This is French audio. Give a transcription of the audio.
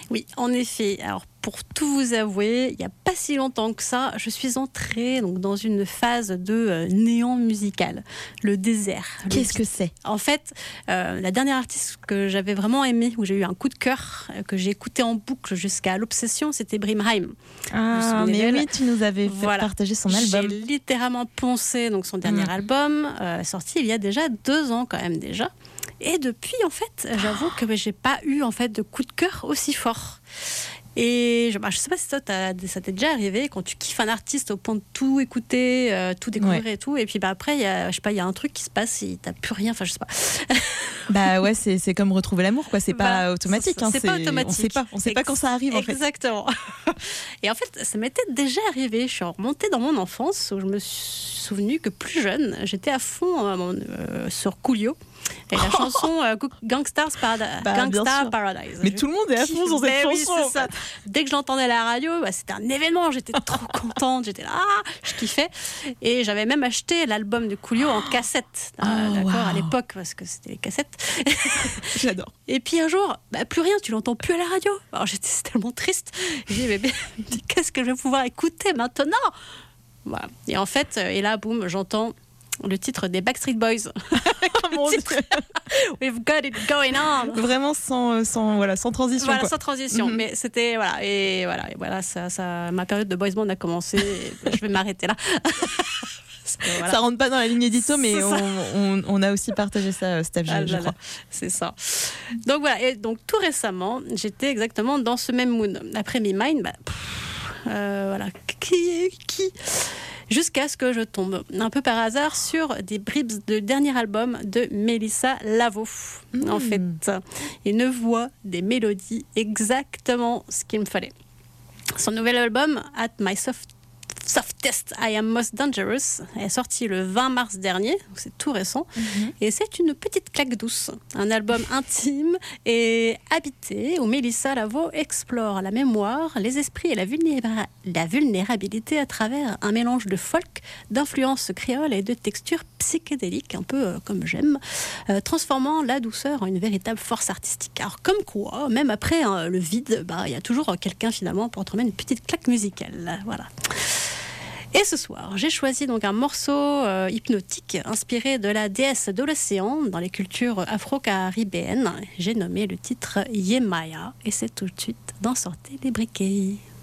Oui, en effet. Alors, pour tout vous avouer, il n'y a pas si longtemps que ça, je suis entrée donc, dans une phase de néant musical, le désert. Qu'est-ce que c'est ? En fait, la dernière artiste que j'avais vraiment aimée, où j'ai eu un coup de cœur, que j'ai écouté en boucle jusqu'à l'obsession, c'était Brimheim. Ah, mais oui, tu nous avais partagé son album. J'ai littéralement poncé donc, son dernier album, sorti il y a déjà 2 ans quand même déjà. Et depuis, en fait, j'avoue que j'ai pas eu en fait, de coup de cœur aussi fort. Et je sais pas si ça t'est déjà arrivé quand tu kiffes un artiste au point de tout écouter, tout découvrir et tout. Et puis après, il y a un truc qui se passe et t'as plus rien. Enfin, je sais pas. Bah ouais, c'est comme retrouver l'amour, quoi. C'est pas automatique. C'est pas automatique. On sait pas quand ça arrive, en fait. Exactement. Et en fait, ça m'était déjà arrivé. Je suis remontée dans mon enfance où je me suis souvenue que plus jeune, j'étais à fond sur Coolio. Et la chanson Gangsta Paradise. Mais tout le monde est à fond sur cette chanson. Oui, c'est ça. Dès que j'entendais à la radio, c'était un événement. J'étais trop contente. J'étais là, je kiffais. Et j'avais même acheté l'album de Coolio en cassette. À l'époque, parce que c'était les cassettes. J'adore. Et puis un jour, plus rien, tu l'entends plus à la radio. Alors j'étais tellement triste. J'ai dit, mais qu'est-ce que je vais pouvoir écouter maintenant ? Voilà. Et en fait, là, boum, j'entends le titre des Backstreet Boys. Mon Dieu. We've got it going on. Vraiment sans transition. Voilà, quoi. sans transition. Mais c'était ça, ma période de boys band a commencé. Je vais m'arrêter là. Ça rentre pas dans la ligne édito, mais on a aussi partagé ça, Steph, je crois. C'est ça. Donc voilà. Et donc tout récemment, j'étais exactement dans ce même mood. Après Me Mine, qui jusqu'à ce que je tombe un peu par hasard sur des bribes de dernier album de Mélissa Lavo. En fait, une voix, des mélodies, exactement ce qu'il me fallait. Son nouvel album, At My Softest I Am Most Dangerous, est sorti le 20 mars dernier, donc c'est tout récent, et c'est une petite claque douce, un album intime et habité où Mélissa Lavo explore la mémoire, les esprits et la vulnérabilité à travers un mélange de folk, d'influences créoles et de textures psychédéliques, un peu comme j'aime, transformant la douceur en une véritable force artistique. Alors comme quoi, même après le vide, il y a toujours quelqu'un finalement pour te remettre une petite claque musicale. Voilà. Et ce soir, j'ai choisi donc un morceau hypnotique inspiré de la déesse de l'océan dans les cultures afro-caribéennes. J'ai nommé le titre Yemaya et c'est tout de suite dans Sortez les briquets.